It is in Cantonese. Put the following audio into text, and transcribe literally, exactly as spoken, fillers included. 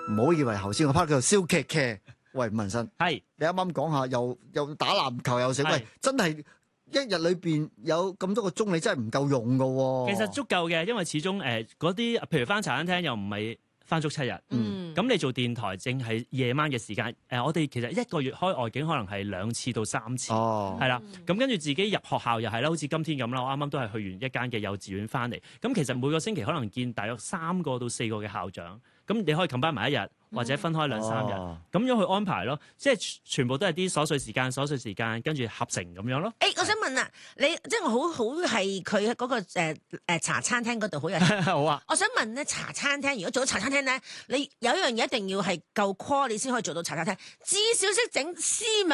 唔好以為頭先個 part 叫做燒劇劇。喂，文生， 係你啱啱講下又又打籃球又食， 係喂，真係一日裏邊有咁多個鐘，你真係唔夠用噶喎。 其實足夠嘅，因為始終誒嗰啲，譬如翻茶餐廳又唔係翻足七日， 嗯， 咁你做電台淨係夜晚嘅時間，誒我哋其實一個月開外景可能係兩次到三次， 哦， 係啦，咁跟住自己入學校又係啦，好似今天咁啦，我啱啱都係去完一間嘅幼稚園翻嚟，咁其實每個星期可能見大約三個到四個嘅校長，咁你可以 combine 埋一日。或者分開兩三日，咁、 哦、 樣去安排咯，即係全部都係啲瑣碎時間、瑣碎時間，跟住合成咁樣咯。 誒、欸，我想問啊，你即係我好好係佢嗰個誒誒、呃、茶餐廳嗰度好有。 好啊。 我想問咧，茶餐廳如果做到茶餐廳咧，你有一樣嘢一定要係夠 quality 你先可以做到茶餐廳，至少識整絲襪。